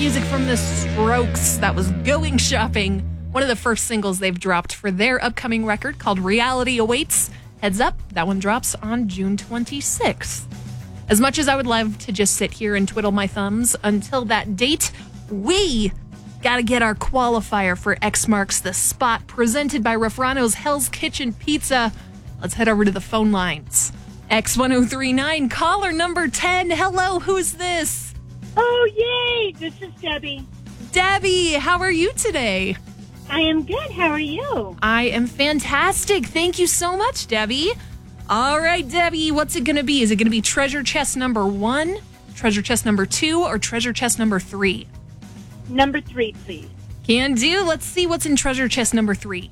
music from The Strokes. That was Going Shopping, one of the first singles they've dropped for their upcoming record called Reality Awaits. Heads up, that one drops on June 26th. As much as I would love to just sit here and twiddle my thumbs until that date, we gotta get our qualifier for X Marks the Spot, presented by Refrano's Hell's Kitchen Pizza. Let's head over to the phone lines. X1039, caller number 10. Hello, who's this? Oh, yay! This is Debbie. Debbie, how are you today? I am good. How are you? I am fantastic. Thank you so much, Debbie. All right, Debbie, what's it going to be? Is it going to be treasure chest number 1, treasure chest number 2, or treasure chest number 3? Number 3, please. Can do. Let's see what's in treasure chest number 3.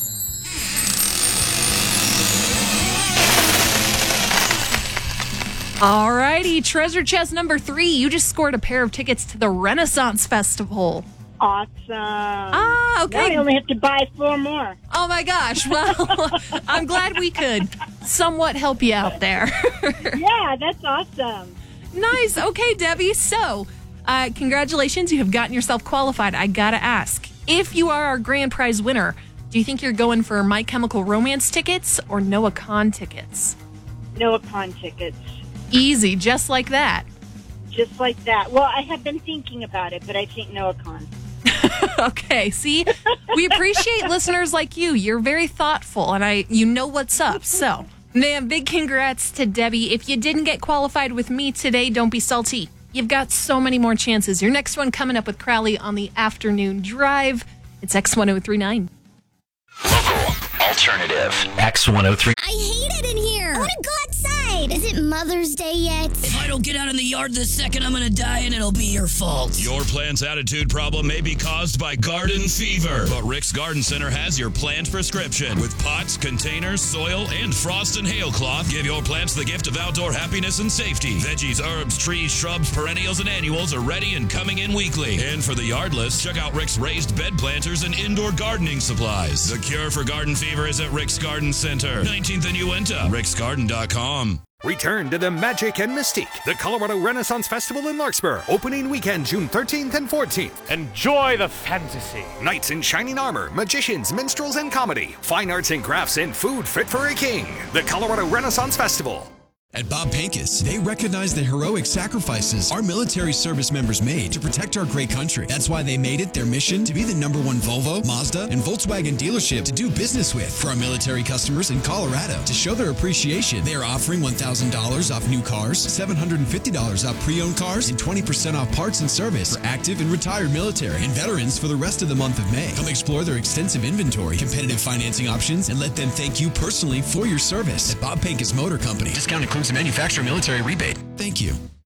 All righty, treasure chest number 3. You just scored a pair of tickets to the Renaissance Festival. Awesome. Ah, okay. Now I only have to buy 4 more. Oh my gosh. Well, I'm glad we could somewhat help you out there. Yeah, that's awesome. Nice. Okay, Debbie. So, congratulations. You have gotten yourself qualified. I gotta ask, if you are our grand prize winner, do you think you're going for My Chemical Romance tickets or Noah Kahn tickets? Noah Kahn tickets. Easy, just like that. Just like that. Well, I have been thinking about it, but I think Noah Kahn. Okay, see, we appreciate listeners like you. You're very thoughtful, and you know what's up. So, man, big congrats to Debbie. If you didn't get qualified with me today, don't be salty. You've got so many more chances. Your next one coming up with Crowley on the afternoon drive. It's X1039. Local alternative X103. I hate it in here. I want to go outside. Is it Mother's Day yet? If I don't get out in the yard this second, I'm gonna die and it'll be your fault. Your plant's attitude problem may be caused by garden fever, but Rick's Garden Center has your plant prescription. With pots, containers, soil, and frost and hail cloth, give your plants the gift of outdoor happiness and safety. Veggies, herbs, trees, shrubs, perennials, and annuals are ready and coming in weekly. And for the yardless, check out Rick's raised bed planters and indoor gardening supplies. The cure for garden fever is at Rick's Garden Center, 19th and Uinta, ricksgarden.com. Return to the magic and mystique. The Colorado Renaissance Festival in Larkspur. Opening weekend, June 13th and 14th. Enjoy the fantasy. Knights in shining armor, magicians, minstrels, and comedy. Fine arts and crafts and food fit for a king. The Colorado Renaissance Festival. At Bob Pincus, they recognize the heroic sacrifices our military service members made to protect our great country. That's why they made it their mission to be the #1 Volvo, Mazda, and Volkswagen dealership to do business with. For our military customers in Colorado, to show their appreciation, they are offering $1,000 off new cars, $750 off pre-owned cars, and 20% off parts and service for active and retired military and veterans for the rest of the month of May. Come explore their extensive inventory, competitive financing options, and let them thank you personally for your service. At Bob Pincus Motor Company, discount includes the manufacturer military rebate. Thank you.